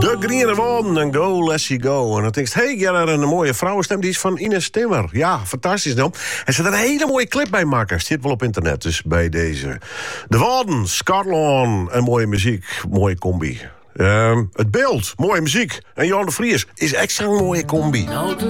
De Green Woorden en Go Lassie Go. En dan denk je, hey, ja, een mooie vrouwenstem. Die is van Ines Timmer. Ja, fantastisch dan. En ze er een hele mooie clip bij maken. Zit wel op internet, dus bij deze. De Woorden, Scarlon en mooie muziek. Mooie combi. Het beeld, mooie muziek. En Johan de Vries is extra een mooie combi.